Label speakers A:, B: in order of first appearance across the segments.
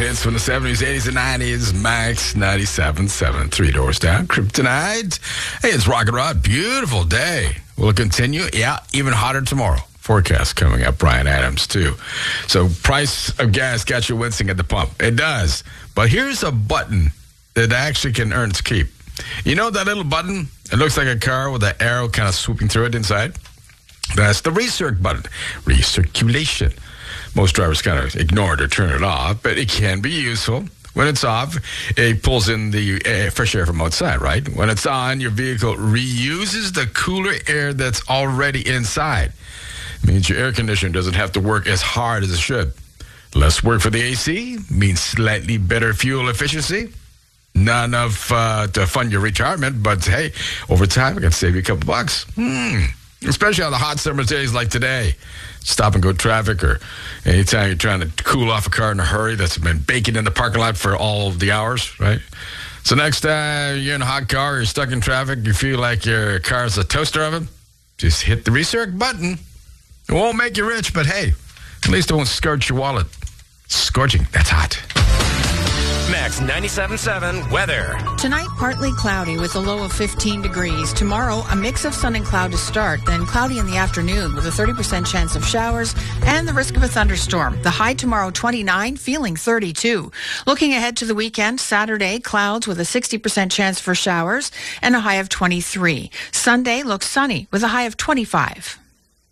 A: hits from the 70s, 80s, and 90s. Max 97.7, 3 doors down. Kryptonite. Hey, it's Rocket Rod. Beautiful day. Will it continue? Yeah, even hotter tomorrow. Forecast coming up. Brian Adams, too. So price of gas got you wincing at the pump. It does. But here's a button that actually can earn its keep. You know that little button? It looks like a car with an arrow kind of swooping through it inside. That's the recirc button. Recirculation. Most drivers kind of ignore it or turn it off, but it can be useful. When it's off, it pulls in the fresh air from outside, right? When it's on, your vehicle reuses the cooler air that's already inside. It means your air conditioner doesn't have to work as hard as it should. Less work for the AC means slightly better fuel efficiency. Not enough to fund your retirement, but hey, over time, it can save you a couple bucks. Especially on the hot summer days like today. Stop and go traffic, or anytime you're trying to cool off a car in a hurry that's been baking in the parking lot for all of the hours, right? So next time you're in a hot car, you're stuck in traffic, you feel like your car's a toaster oven, just hit the recirc button. It won't make you rich, but hey, at least it won't scorch your wallet. Scorching, that's hot.
B: Max 97.7 weather.
C: Tonight, partly cloudy with a low of 15 degrees. Tomorrow, a mix of sun and cloud to start, then cloudy in the afternoon with a 30% chance of showers and the risk of a thunderstorm. The high tomorrow, 29, feeling 32. Looking ahead to the weekend, Saturday, clouds with a 60% chance for showers and a high of 23. Sunday looks sunny with a high of 25.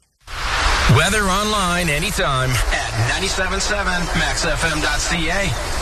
B: Weather online anytime at 97.7maxfm.ca.